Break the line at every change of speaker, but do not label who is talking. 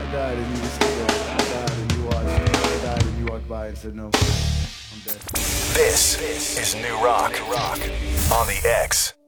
died and you were still there. I died and you watched. I died and you walked by and said no. I'm dead.
This is New Rock on the X.